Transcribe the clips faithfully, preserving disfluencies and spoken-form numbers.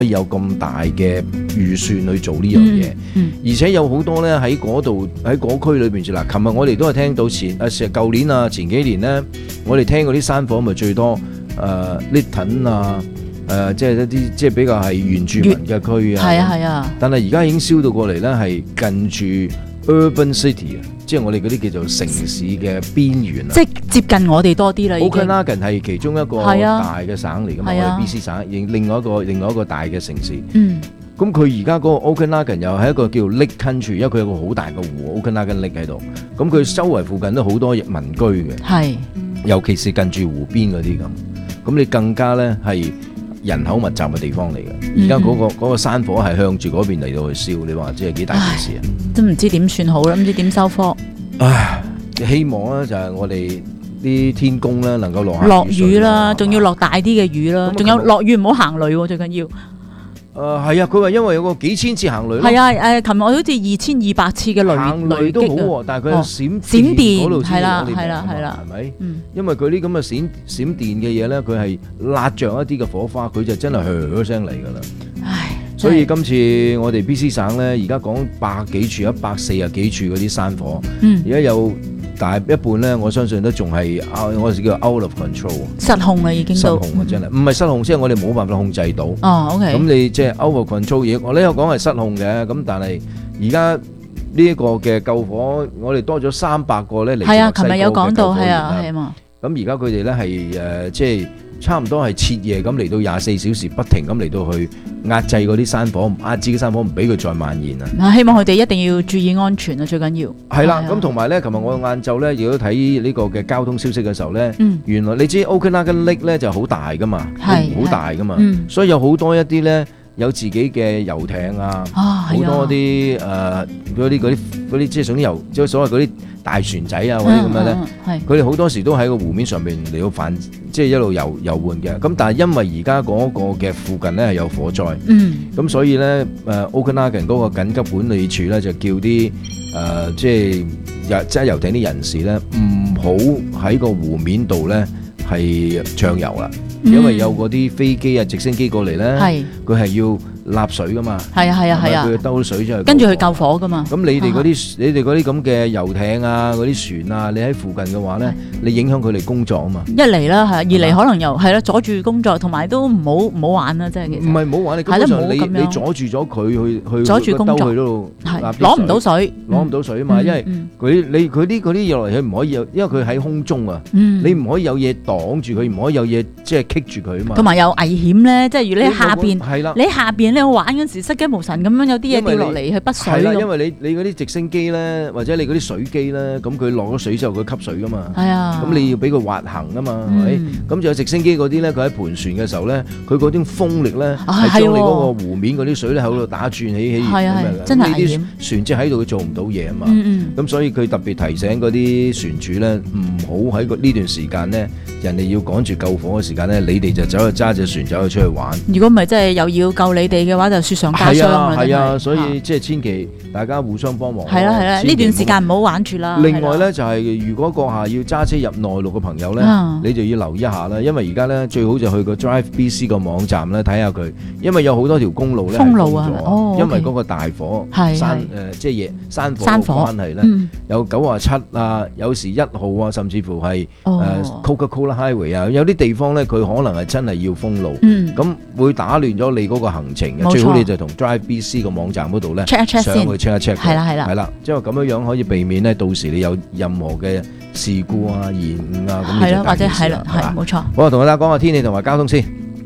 有咁大嘅預算去做呢樣嘢， 嗯而且有好多咧喺嗰度喺嗰區裏邊住嗱。琴日我哋都係聽到前誒成舊年啊前幾年咧，我哋聽嗰啲山火咪最多誒 Lytton 啊誒，即係一啲即係比較係原住民嘅區啊。 係啊係啊。 但係而家已經燒到過嚟咧，係近住 urban city 啊，即係我哋嗰啲叫做城市嘅邊緣啊。 即係接近我哋多啲啦。已經 Okanagan 係其中一個大嘅省嚟㗎嘛，我哋 B C 省，另外一個另外一個大嘅城市。 嗯。 咁佢而家嗰個 Okanagan 又係一個叫 Lake Country，因為佢有個好大嘅湖 Okanagan Lake 喺度。咁佢周圍附近都好多民居嘅， 係， 尤其是近住湖邊嗰啲咁。咁你更加咧係人口密集嘅地方嚟嘅。而家嗰個嗰個山火係向住嗰邊嚟到去燒，你話即係幾大件事啊？ 都唔知點算好啦，唔知點收科。 唉，希望咧就係我哋啲天公咧能夠落下落雨啦，仲要落大啲嘅雨啦，仲有落雨唔好行雷喎，最緊要。 誒係啊，佢話因為有個幾千次行雷咯。 係啊誒，琴日我好似二千二百次嘅雷行雷都好喎，但係佢有閃閃電嗰度先係啦我哋係啦講啊係啦， 係咪？ 嗯， 因為佢啲咁嘅閃閃電嘅嘢咧，佢係辣着一啲嘅火花，佢就真係噓聲嚟㗎啦。 唉， 所以今次我哋 B C 省咧，而家講百幾處、一百四十幾處嗰啲山火， 嗯， 而家有大一半咧，我相信都仲係 out，我哋叫 out of control， 失控啦已經都。 失控啊真係，唔係失控，即係我哋冇辦法控制到。 哦，OK。 咁你即係 out of control 嘢，我呢個講係失控嘅，咁但係而家呢一個嘅救火，我哋多咗三百個咧嚟。 係啊，琴日有講到，係啊，係啊嘛。 咁而家佢哋咧係誒，即係差唔多係徹夜咁嚟到廿四小時，不停咁嚟到去壓制嗰啲山火，壓制嘅山火，唔俾佢再蔓延啊！ 希望佢哋一定要注意安全啊，最緊要。 係啦，咁同埋咧，琴日我晏晝咧，如果睇呢個嘅交通消息嘅時候咧， 嗯， 原來你知 Okanagan Lake 咧就好大噶嘛， 係好大噶嘛， 嗯， 所以有好多一啲咧有自己嘅遊艇啊，好多啲誒嗰啲嗰啲嗰啲即係屬於遊即係所謂嗰啲大船仔啊嗰啲咁樣咧，佢哋好多時都喺個湖面上面嚟到泛，即係一路遊遊玩嘅。咁但係因為而家嗰個嘅附近咧係有火災， 嗯， 咁所以咧誒 Okanagan 嗰個緊急管理處咧就叫啲誒、呃、即係遊即係遊艇啲人士咧唔好喺個湖面度咧係暢遊啦，因為有嗰啲飛機啊直升機過嚟咧，佢係要立水噶嘛， 係啊係啊係啊， 佢要兜水出去， 跟住去救火噶嘛。 咁你哋嗰啲你哋嗰啲咁嘅遊艇啊，嗰啲船啊，你喺附近嘅話咧，你影響佢哋工作啊嘛。 一嚟啦係，二嚟可能又係啦，阻住工作，同埋都唔好唔好玩啦，即係其實。 唔係唔好玩，你根本上你你阻住咗佢去去阻住工作去嗰度， 係攞唔到水， 攞唔到水啊嘛，因為佢你佢啲嗰啲嘢落嚟，佢唔可以有，因為佢喺空中啊，你唔可以有嘢擋住佢，唔可以有嘢即係棘住佢啊嘛。同埋有危險咧，即係如果你喺下邊， 係啦， 你喺下邊你玩嗰時失驚無神咁樣，有啲嘢掉落嚟去筆水。 係啦，因為你你嗰啲直升機咧，或者你嗰啲水機咧，咁佢落咗水之後佢吸水噶嘛。 係啊。 咁你要俾佢滑行啊嘛，係咪？咁仲有直升機嗰啲咧，佢喺盤旋嘅時候咧，佢嗰種風力咧係將你嗰個湖面嗰啲水咧喺度打轉起起咁樣嘅。 真係危險。 船隻喺度佢做唔到嘢啊嘛。咁所以佢特別提醒嗰啲船主咧，唔好喺呢段時間咧，人哋要趕住救火嘅時間咧，你哋就走去揸隻船走去出去玩。 如果唔係，真係又要救你哋嘅話，就雪上加霜啦。 係啊，所以即係千祈大家互相幫忙。 係啦係啦，呢段時間唔好玩住啦。 另外咧就係如果閣下要揸車入內陸嘅朋友咧，你就要留意一下啦，因為而家咧最好就去個 Drive B C 個網站咧睇下佢，因為有好多條公路咧封路啊， 哦，因為嗰個大火山誒即係夜山火嘅關係咧，有九啊七啊，有時一號啊，甚至乎係誒 Coca-Cola Highway 啊，有啲地方咧佢可能係真係要封路，咁會打亂咗你嗰個行程嘅，最好你就同 Drive B C 個網站嗰度咧 check 一 check 上去 check 一 check， 係啦係啦， 係啦，即係咁樣樣可以避免咧，到時你有任何嘅事故啊、延誤啊，咁你就大件事啦， 係冇錯。 好啊，同大家講下天氣同埋交通先。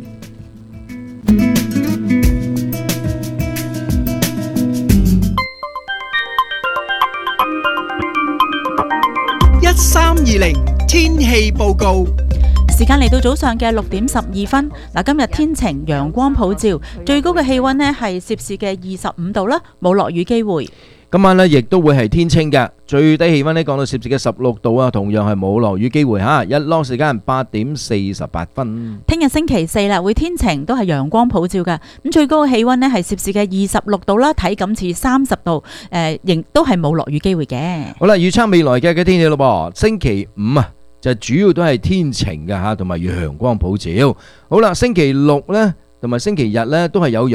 一三二零天氣報告。 時間嚟到早上嘅六點十二分，嗱，今日天晴，陽光普照，最高嘅氣溫呢係攝氏嘅二十五度啦，冇落雨機會。 今晚呢亦都會係天清嘅，最低氣溫呢降到攝氏嘅十六度啊，同樣係冇落雨機會吓。日落時間八點四十八分。 聽日星期四啦，會天晴，都係陽光普照嘅，咁最高嘅氣溫呢係攝氏嘅二十六度啦，體感似三十度，誒，仍都係冇落雨機會嘅。 好啦，預測未來嘅嘅天氣咯噃，星期五啊。就主要都係天晴嘅吓，同埋陽光普照。好啦，星期六呢， 同埋星期日咧都係有